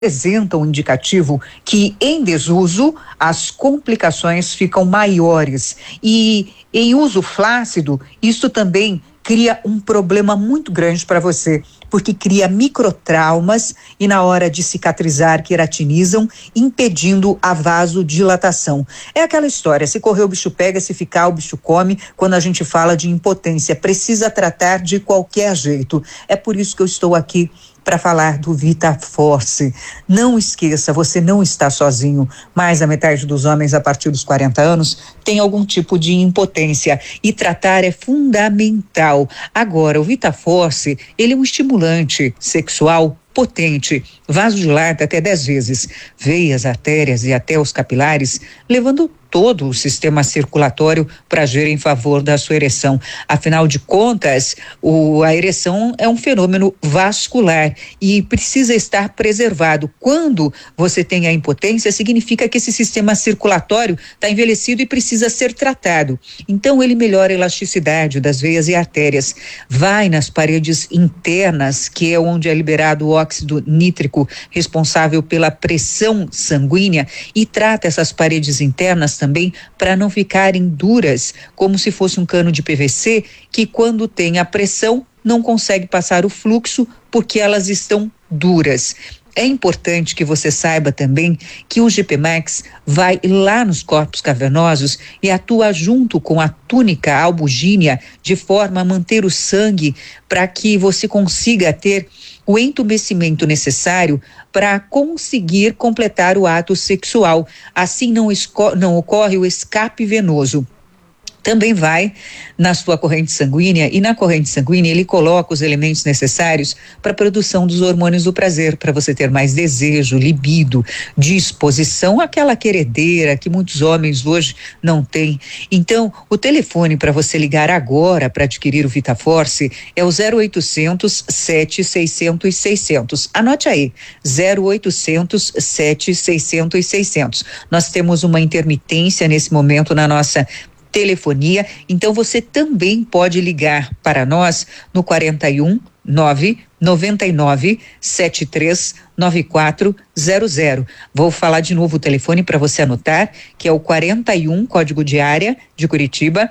apresenta um indicativo que em desuso as complicações ficam maiores e em uso flácido isso também cria um problema muito grande para você, porque cria microtraumas e na hora de cicatrizar queratinizam, impedindo a vasodilatação. É aquela história, se correr o bicho pega, se ficar o bicho come, quando a gente fala de impotência, precisa tratar de qualquer jeito. É por isso que eu estou aqui para falar do VitaForce. Não esqueça, você não está sozinho. Mais da metade dos homens a partir dos 40 anos tem algum tipo de impotência e tratar é fundamental. Agora, o VitaForce, ele é um estimulante sexual potente, vasodilata até 10 vezes, veias, artérias e até os capilares, levando todo o sistema circulatório para agir em favor da sua ereção. Afinal de contas, a ereção é um fenômeno vascular e precisa estar preservado. Quando você tem a impotência, significa que esse sistema circulatório está envelhecido e precisa ser tratado. Então, ele melhora a elasticidade das veias e artérias, vai nas paredes internas, que é onde é liberado o óxido nítrico, responsável pela pressão sanguínea, e trata essas paredes internas também para não ficarem duras, como se fosse um cano de PVC, que quando tem a pressão não consegue passar o fluxo porque elas estão duras. É importante que você saiba também que o GP Max vai lá nos corpos cavernosos e atua junto com a túnica albugínea de forma a manter o sangue para que você consiga ter o entumecimento necessário para conseguir completar o ato sexual. Assim não ocorre o escape venoso. Também vai na sua corrente sanguínea e na corrente sanguínea ele coloca os elementos necessários para a produção dos hormônios do prazer, para você ter mais desejo, libido, disposição, aquela queredeira que muitos homens hoje não têm. Então, o telefone para você ligar agora para adquirir o VitaForce é o 0800 7600 600. Anote aí, 0800 7600 600. Nós temos uma intermitência nesse momento na nossa telefonia, então você também pode ligar para nós no 41 999 73 9400. Vou falar de novo o telefone para você anotar, que é o 41, código de área de Curitiba,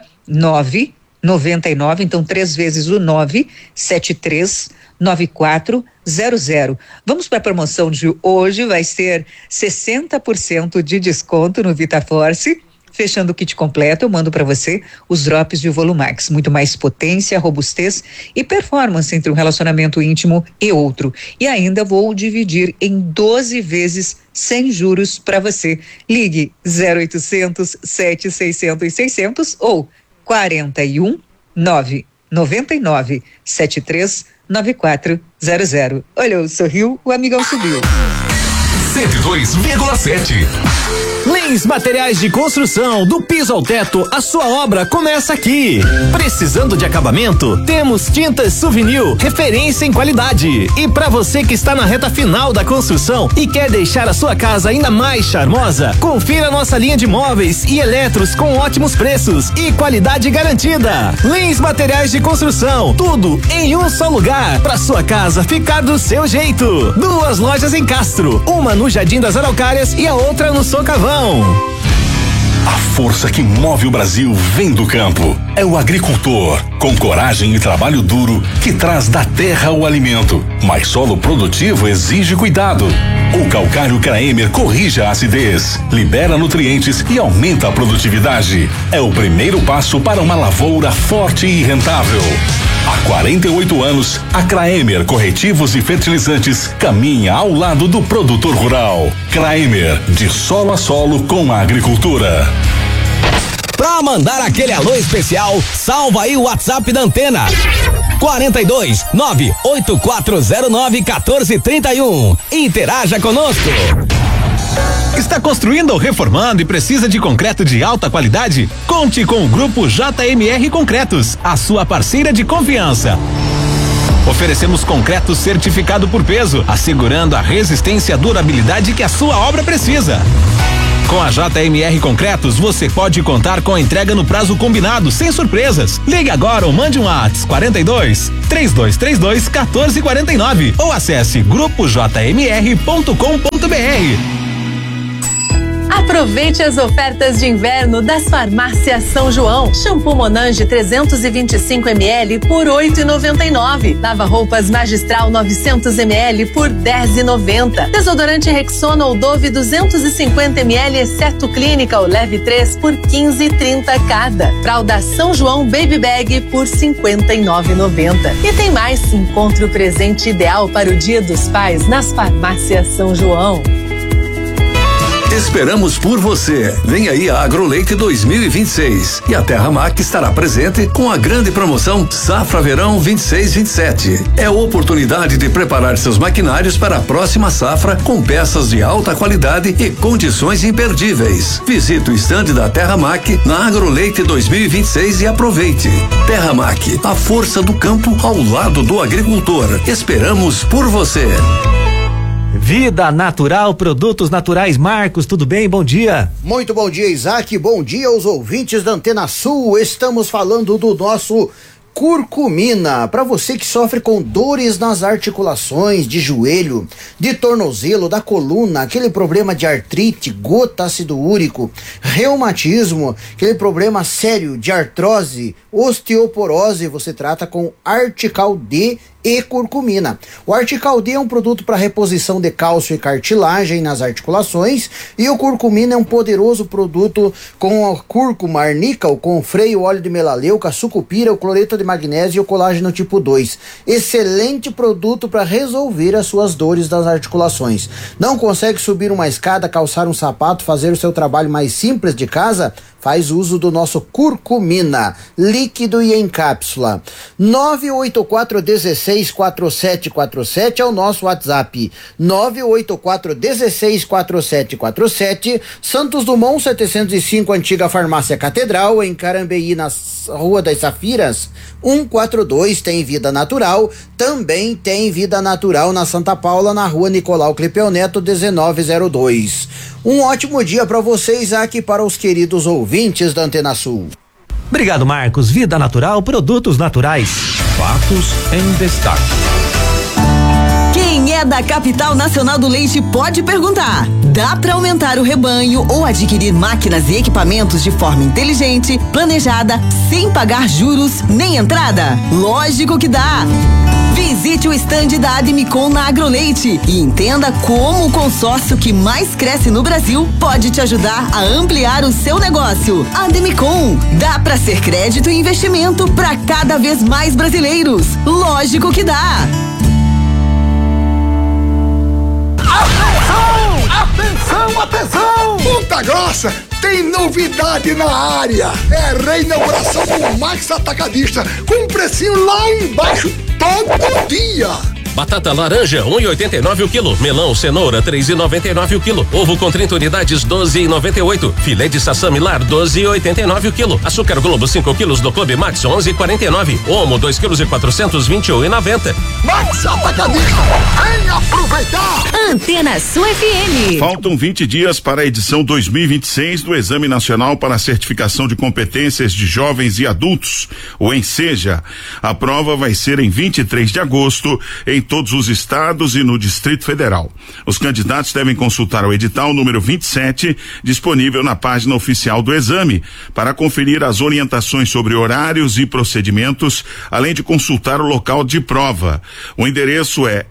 999, então 3 vezes o 973 9400. Vamos para a promoção de hoje, vai ser 60% de desconto no VitaForce. Fechando o kit completo, eu mando para você os drops de Volumax, muito mais potência, robustez e performance entre um relacionamento íntimo e outro. E ainda vou dividir em 12 vezes sem juros para você. Ligue 0800 7600 600 ou 41 999 73 9400. Olhou, sorriu, o amigão subiu. 102,7. Lins Materiais de Construção, do piso ao teto, a sua obra começa aqui. Precisando de acabamento? Temos Tintas Souvenir, referência em qualidade. E para você que está na reta final da construção e quer deixar a sua casa ainda mais charmosa, confira nossa linha de móveis e eletros com ótimos preços e qualidade garantida. Lins Materiais de Construção, tudo em um só lugar, para sua casa ficar do seu jeito. 2 lojas em Castro, uma no Jardim das Araucárias e a outra no Socavão. A força que move o Brasil vem do campo. É o agricultor, com coragem e trabalho duro, que traz da terra o alimento. Mas solo produtivo exige cuidado. O calcário Kraemer corrige a acidez, libera nutrientes e aumenta a produtividade. É o primeiro passo para uma lavoura forte e rentável. Há 48 anos, a Kraemer Corretivos e Fertilizantes caminha ao lado do produtor rural. Kraemer, de solo a solo com a agricultura. Pra mandar aquele alô especial, salva aí o WhatsApp da Antena. 42 98409 1431. Interaja conosco. Está construindo ou reformando e precisa de concreto de alta qualidade? Conte com o Grupo JMR Concretos, a sua parceira de confiança. Oferecemos concreto certificado por peso, assegurando a resistência e a durabilidade que a sua obra precisa. Com a JMR Concretos, você pode contar com a entrega no prazo combinado, sem surpresas. Ligue agora ou mande um WhatsApp 42 3232 1449 ou acesse grupojmr.com.br. Aproveite as ofertas de inverno das Farmácias São João. Shampoo Monange 325 ml por R$8,99. Lava-roupas Magistral 900 ml por R$10,90. Desodorante Rexona ou Dove 250 ml exceto Clinical leve 3 por R$15,30 cada. Fralda São João Baby Bag por R$59,90. E tem mais, encontre o presente ideal para o Dia dos Pais nas Farmácias São João. Esperamos por você. Vem aí a AgroLeite 2026 e a Terra Mac estará presente com a grande promoção Safra Verão 26/27. É a oportunidade de preparar seus maquinários para a próxima safra com peças de alta qualidade e condições imperdíveis. Visite o estande da Terra Mac na AgroLeite 2026 e aproveite. Terra Mac, a força do campo ao lado do agricultor. Esperamos por você. Vida Natural, produtos naturais. Marcos, tudo bem? Bom dia. Muito bom dia, Isaac. Bom dia aos ouvintes da Antena Sul. Estamos falando do nosso curcumina. Para você que sofre com dores nas articulações, de joelho, de tornozelo, da coluna, aquele problema de artrite, gota, ácido úrico, reumatismo, aquele problema sério de artrose, osteoporose, você trata com Artical D e curcumina. O Artical D é um produto para reposição de cálcio e cartilagem nas articulações, e o curcumina é um poderoso produto com a cúrcuma, arnícal, com freio, óleo de melaleuca, sucupira, o cloreto de magnésio e o colágeno tipo 2. Excelente produto para resolver as suas dores das articulações. Não consegue subir uma escada, calçar um sapato, fazer o seu trabalho mais simples de casa? Faz uso do nosso curcumina, líquido e em cápsula. 984-16-4747 é o nosso WhatsApp. 984-16-4747. Santos Dumont 705, antiga Farmácia Catedral, em Carambeí, na Rua das Safiras, 142. Tem Vida Natural. Também tem Vida Natural na Santa Paula, na Rua Nicolau Clipeu Neto, 1902. Um ótimo dia para vocês aqui, para os queridos ouvintes da Antena Sul. Obrigado, Marcos. Vida Natural, produtos naturais. Fatos em destaque. Quem é da Capital Nacional do Leite pode perguntar. Dá para aumentar o rebanho ou adquirir máquinas e equipamentos de forma inteligente, planejada, sem pagar juros nem entrada? Lógico que dá. Visite o estande da Admicon na AgroLeite e entenda como o consórcio que mais cresce no Brasil pode te ajudar a ampliar o seu negócio. Admicon, dá para ser crédito e investimento para cada vez mais brasileiros. Lógico que dá. Atenção, atenção! Ponta Grossa tem novidade na área. É reinauguração do Max Atacadista, com um precinho lá embaixo todo dia. Batata laranja 1,89 o quilo. Melão, cenoura 3,99 o quilo. Ovo com 30 unidades 12,98. Filé de sassami lar 12,89 o quilo. Açúcar Globo 5 quilos do Clube Max 11,49. Omo 2 quilos e 421,90. Max Atacadista, vem aproveitar. Antena Sul FM. Faltam 20 dias para a edição 2026 do Exame Nacional para a Certificação de Competências de Jovens e Adultos, o ENSEJA. A prova vai ser em 23 de agosto em todos os estados e no Distrito Federal. Os candidatos devem consultar o edital número 27, disponível na página oficial do exame, para conferir as orientações sobre horários e procedimentos, além de consultar o local de prova. O endereço é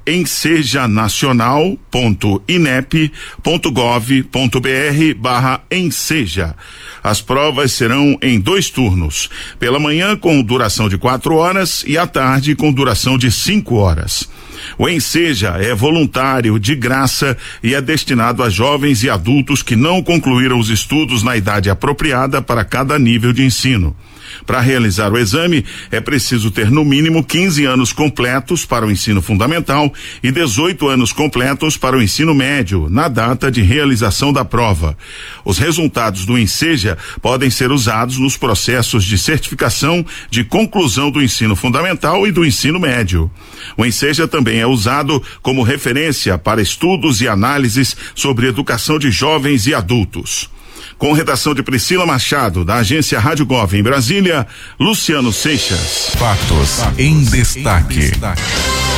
ensejanacional.inep.gov.br/enseja. As provas serão em 2 turnos, pela manhã com duração de 4 horas e à tarde com duração de 5 horas. O ENSEJA é voluntário, de graça, e é destinado a jovens e adultos que não concluíram os estudos na idade apropriada para cada nível de ensino. Para realizar o exame, é preciso ter no mínimo 15 anos completos para o ensino fundamental e 18 anos completos para o ensino médio, na data de realização da prova. Os resultados do Enseja podem ser usados nos processos de certificação de conclusão do ensino fundamental e do ensino médio. O Enseja também é usado como referência para estudos e análises sobre educação de jovens e adultos. Com redação de Priscila Machado, da agência Rádio Gov em Brasília, Luciano Seixas. Fatos em destaque.